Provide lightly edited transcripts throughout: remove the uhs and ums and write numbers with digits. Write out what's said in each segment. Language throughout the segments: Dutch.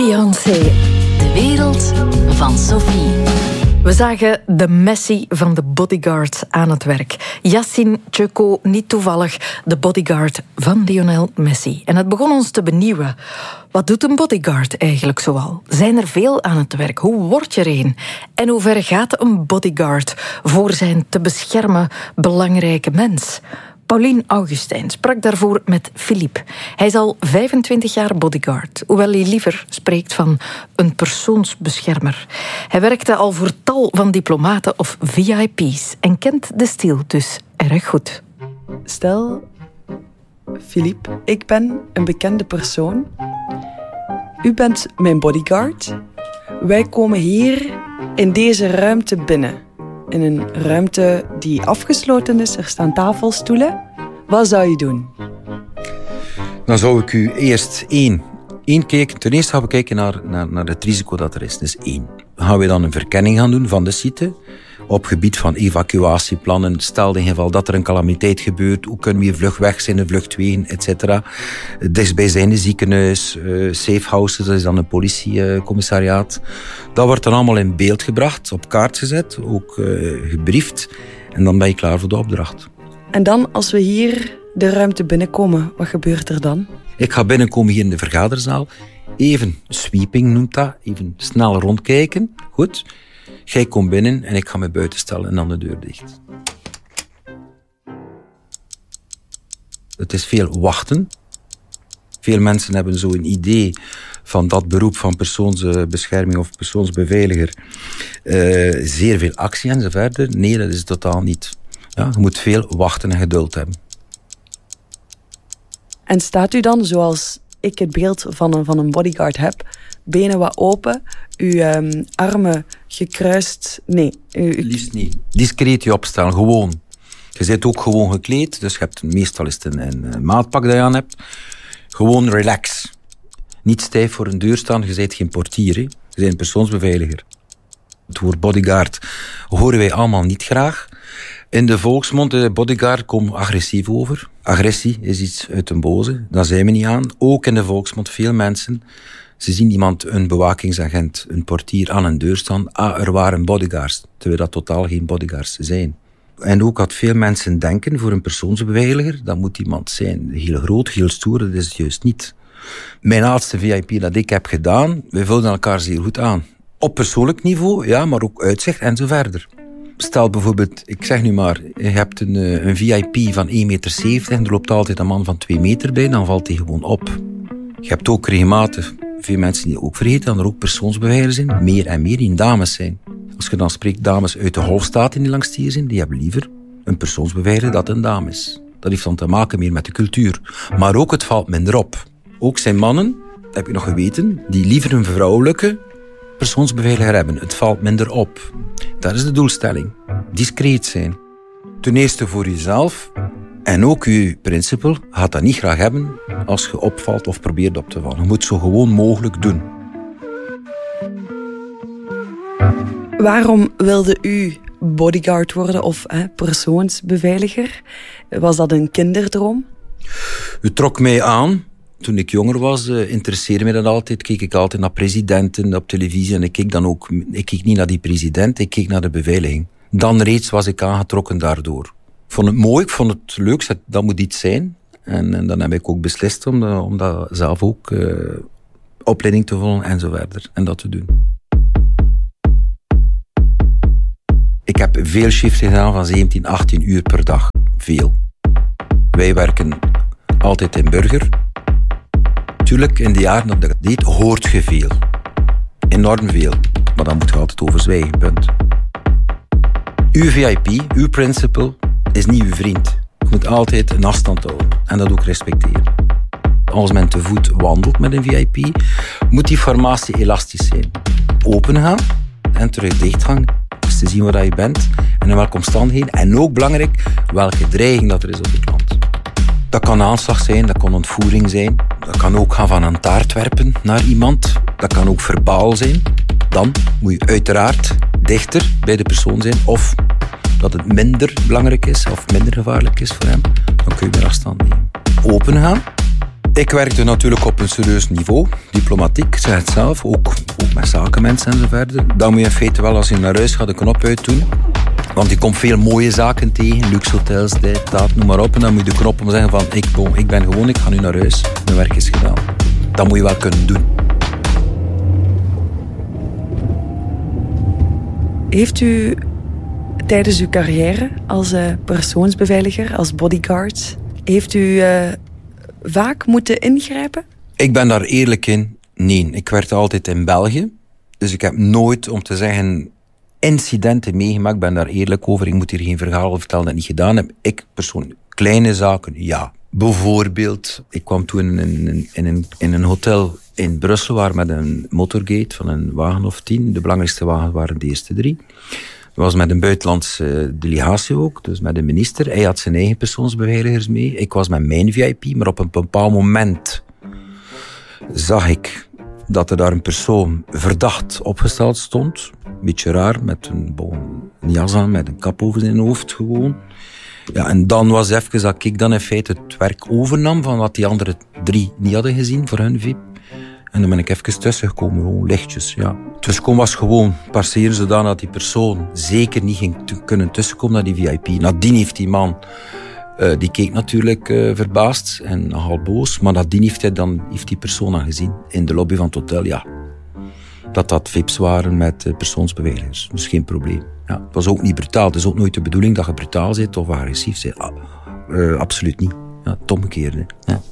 Beyoncé. De wereld van Sophie. We zagen de Messi van de bodyguard aan het werk. Yassine Tcheko, niet toevallig de bodyguard van Lionel Messi. En het begon ons te benieuwen. Wat doet een bodyguard eigenlijk zoal? Zijn er veel aan het werk? Hoe word je er een? En hoe ver gaat een bodyguard voor zijn te beschermen belangrijke mens? Paulien Augustijn sprak daarvoor met Philippe. Hij is al 25 jaar bodyguard, hoewel hij liever spreekt van een persoonsbeschermer. Hij werkte al voor tal van diplomaten of VIP's en kent de stil dus erg goed. Stel, Philippe, ik ben een bekende persoon. U bent mijn bodyguard. Wij komen hier in deze ruimte binnen. In een ruimte die afgesloten is. Er staan tafelstoelen. Wat zou je doen? Dan zou ik u eerst één kijken. Ten eerste gaan we kijken naar het risico dat er is. Dus 1. Gaan we dan een verkenning gaan doen van de site. Op gebied van evacuatieplannen. Stel in geval dat er een calamiteit gebeurt. Hoe kunnen we hier vlug weg zijn, vlug 2, etc. Dichtstbijzijnde ziekenhuis, safe houses, dat is dan een politiecommissariaat. Dat wordt dan allemaal in beeld gebracht, op kaart gezet, ook gebriefd. En dan ben je klaar voor de opdracht. En dan, als we hier de ruimte binnenkomen, wat gebeurt er dan? Ik ga binnenkomen hier in de vergaderzaal. Even sweeping noemt dat. Even snel rondkijken. Goed. Jij komt binnen en ik ga me buiten stellen en dan de deur dicht. Het is veel wachten. Veel mensen hebben zo'n idee van dat beroep van persoonsbescherming of persoonsbeveiliger. Zeer veel actie en zo verder. Nee, dat is het totaal niet. Ja, je moet veel wachten en geduld hebben. En staat u dan, zoals ik het beeld van een bodyguard heb, benen wat open, uw armen gekruist? Nee. Liefst niet. Discreet je opstellen, gewoon. Je zit ook gewoon gekleed, dus je hebt, meestal is het een maatpak dat je aan hebt. Gewoon relax. Niet stijf voor een deur staan, je bent geen portier. Hè. Je bent een persoonsbeveiliger. Het woord bodyguard horen wij allemaal niet graag. In de volksmond, de bodyguard, komt agressief over. Agressie is iets uit een boze, daar zijn we niet aan. Ook in de volksmond, veel mensen, ze zien iemand, een bewakingsagent, een portier aan een deur staan. Er waren bodyguards, terwijl dat totaal geen bodyguards zijn. En ook wat veel mensen denken, voor een persoonsbeveiliger, dat moet iemand zijn heel groot, heel stoer, dat is het juist niet. Mijn laatste VIP dat ik heb gedaan, wij vulden elkaar zeer goed aan. Op persoonlijk niveau, ja, maar ook uitzicht en zo verder. Stel bijvoorbeeld, ik zeg nu maar, je hebt een VIP van 1,70 meter, er loopt altijd een man van 2 meter bij, dan valt hij gewoon op. Je hebt ook regelmatig veel mensen die ook vergeten dat er ook persoonsbeveiligers zijn, meer en meer, die dames zijn. Als je dan spreekt, dames uit de Golfstaten die langs die zijn, die hebben liever een persoonsbeveiliger dat een dame is. Dat heeft dan te maken meer met de cultuur. Maar ook, het valt minder op. Ook zijn mannen, dat heb ik nog geweten, die liever een vrouwelijke persoonsbeveiliger hebben. Het valt minder op. Dat is de doelstelling. Discreet zijn. Ten eerste voor jezelf. En ook je principal gaat dat niet graag hebben als je opvalt of probeert op te vallen. Je moet zo gewoon mogelijk doen. Waarom wilde u bodyguard worden of persoonsbeveiliger? Was dat een kinderdroom? Het trok mij aan. Toen ik jonger was, interesseerde mij dat altijd. Keek ik altijd naar presidenten op televisie. En ik keek niet naar die president, ik keek naar de beveiliging. Dan reeds was ik aangetrokken daardoor. Ik vond het mooi, ik vond het leuk, dat moet iets zijn. En dan heb ik ook beslist om dat zelf ook opleiding te volgen en zo verder. En dat te doen. Ik heb veel shifts gedaan van 17, 18 uur per dag. Veel. Wij werken altijd in Burger. Tuurlijk, in de jaren dat ik dat deed, hoort je veel. Enorm veel. Maar dan moet je altijd over zwijgen, punt. Uw VIP, uw principal, is niet uw vriend. Je moet altijd een afstand houden. En dat ook respecteren. Als men te voet wandelt met een VIP, moet die formatie elastisch zijn. Open gaan en terug dicht gaan. Dus te zien waar je bent en in welke omstandigheden. En ook belangrijk, welke dreiging dat er is op de klant. Dat kan aanslag zijn, dat kan ontvoering zijn. Dat kan ook gaan van een taart werpen naar iemand. Dat kan ook verbaal zijn. Dan moet je uiteraard dichter bij de persoon zijn. Of dat het minder belangrijk is of minder gevaarlijk is voor hem. Dan kun je meer afstand nemen. Open gaan. Ik werkte natuurlijk op een serieus niveau, diplomatiek, ik zeg het zelf, ook met zakenmensen en zo verder. Dan moet je in feite wel, als je naar huis gaat, de knop uit doen. Want je komt veel mooie zaken tegen, luxe hotels, dit, dat, noem maar op. En dan moet je de knop om zeggen van, ik ben gewoon, ik ga nu naar huis, mijn werk is gedaan. Dat moet je wel kunnen doen. Heeft u tijdens uw carrière als persoonsbeveiliger, als bodyguard, heeft u vaak moeten ingrijpen? Ik ben daar eerlijk in. Nee, ik werkte altijd in België. Dus ik heb nooit, om te zeggen, incidenten meegemaakt. Ik ben daar eerlijk over. Ik moet hier geen verhaal vertellen dat ik niet gedaan heb. Ik persoonlijk, kleine zaken, ja. Bijvoorbeeld, ik kwam toen in een hotel in Brussel, waar met een motorgate van een wagen of 10. De belangrijkste wagens waren de eerste 3. Dat was met een buitenlandse delegatie ook, dus met een minister. Hij had zijn eigen persoonsbeveiligers mee. Ik was met mijn VIP, maar op een bepaald moment zag ik dat er daar een persoon verdacht opgesteld stond. Een beetje raar, met een jas aan, met een kap over zijn hoofd gewoon. Ja, en dan was even dat ik dan in feite het werk overnam van wat die andere 3 niet hadden gezien voor hun VIP. En dan ben ik even tussengekomen, gewoon lichtjes, ja. Tussenkomen was gewoon passeren zodanig dat die persoon zeker niet ging kunnen tussenkomen naar die VIP. Nadien heeft die man, die keek natuurlijk verbaasd en nogal boos, maar nadien heeft die persoon dan gezien in de lobby van het hotel, ja. Dat VIP's waren met persoonsbeveiligers. Dus geen probleem. Ja, het was ook niet brutaal. Het is ook nooit de bedoeling dat je brutaal zit of agressief zit. Absoluut niet. Ja, het omgekeerde. Ja.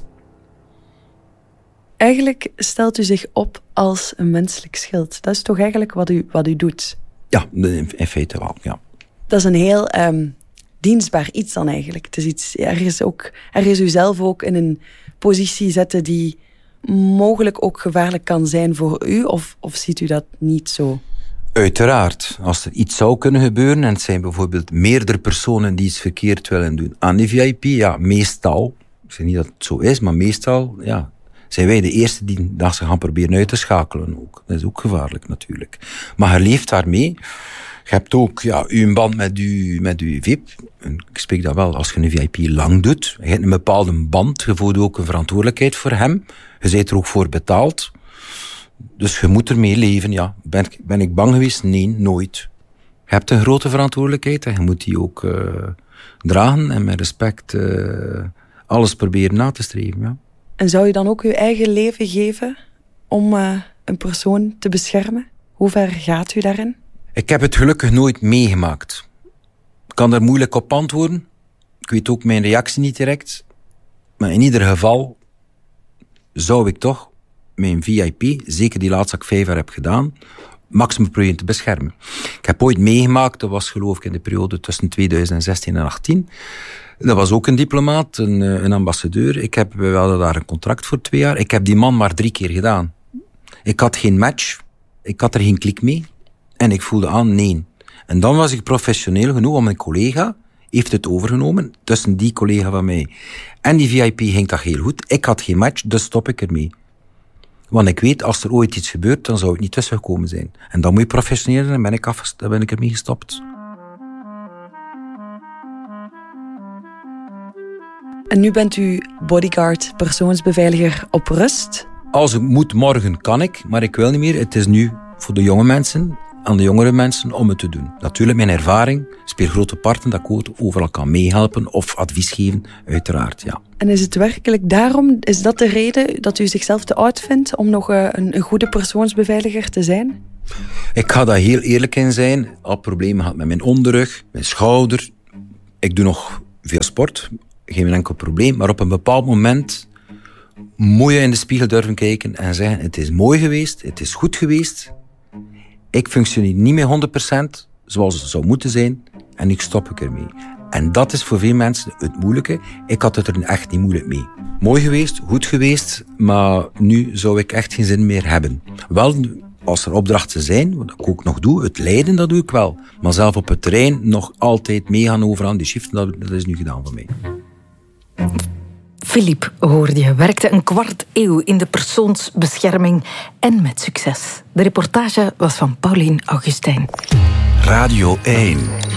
Eigenlijk stelt u zich op als een menselijk schild. Dat is toch eigenlijk wat u doet? Ja, in feite wel, ja. Dat is een heel dienstbaar iets dan eigenlijk. Het is iets, ergens u zelf ook in een positie zetten die mogelijk ook gevaarlijk kan zijn voor u, of ziet u dat niet zo? Uiteraard. Als er iets zou kunnen gebeuren, en het zijn bijvoorbeeld meerdere personen die iets verkeerd willen doen aan die VIP, ja, meestal, ik zeg niet dat het zo is, maar meestal, ja, zijn wij de eerste die dat ze gaan proberen uit te schakelen ook. Dat is ook gevaarlijk natuurlijk. Maar je leeft daarmee. Je hebt ook uw band met uw VIP. En ik spreek dat wel, als je een VIP lang doet, je hebt een bepaalde band, je voelt ook een verantwoordelijkheid voor hem. Je bent er ook voor betaald. Dus je moet ermee leven, ja. Ben ik bang geweest? Nee, nooit. Je hebt een grote verantwoordelijkheid en je moet die ook dragen en met respect alles proberen na te streven, ja. En zou je dan ook uw eigen leven geven om een persoon te beschermen? Hoe ver gaat u daarin? Ik heb het gelukkig nooit meegemaakt. Ik kan daar moeilijk op antwoorden. Ik weet ook mijn reactie niet direct. Maar in ieder geval zou ik toch mijn VIP, zeker die laatste dat ik 5 jaar heb gedaan, maximum proberen te beschermen. Ik heb ooit meegemaakt, dat was geloof ik in de periode tussen 2016 en 2018. Dat was ook een diplomaat, een ambassadeur. We hadden daar een contract voor 2 jaar. Ik heb die man maar 3 keer gedaan. Ik had geen match. Ik had er geen klik mee. En ik voelde aan, nee. En dan was ik professioneel genoeg, om mijn collega heeft het overgenomen. Tussen die collega van mij en die VIP ging dat heel goed. Ik had geen match, dus stop ik ermee. Want ik weet, als er ooit iets gebeurt, dan zou ik niet tussengekomen zijn. En dan moet je professioneel zijn, en ben ik ermee gestopt. En nu bent u bodyguard, persoonsbeveiliger op rust? Als ik moet morgen, kan ik, maar ik wil niet meer. Het is nu voor de jonge mensen, aan de jongere mensen, om het te doen. Natuurlijk, mijn ervaring speelt grote parten, dat ik ook overal kan meehelpen of advies geven, uiteraard, ja. En is het werkelijk daarom, is dat de reden dat u zichzelf te oud vindt om nog een goede persoonsbeveiliger te zijn? Ik ga daar heel eerlijk in zijn. Al problemen gehad met mijn onderrug, mijn schouder. Ik doe nog veel sport, geen enkel probleem. Maar op een bepaald moment moet je in de spiegel durven kijken en zeggen, het is mooi geweest, het is goed geweest. Ik functioneer niet meer 100% zoals het zou moeten zijn en nu stop ik ermee. En dat is voor veel mensen het moeilijke. Ik had het er echt niet moeilijk mee. Mooi geweest, goed geweest, maar nu zou ik echt geen zin meer hebben. Wel, als er opdrachten zijn, wat ik ook nog doe, het leiden, dat doe ik wel. Maar zelf op het terrein nog altijd meegaan over aan die shiften, dat is nu gedaan voor mij. Philippe, hoorde je, werkte een 25 jaar in de persoonsbescherming en met succes. De reportage was van Paulien Augustijn. Radio 1.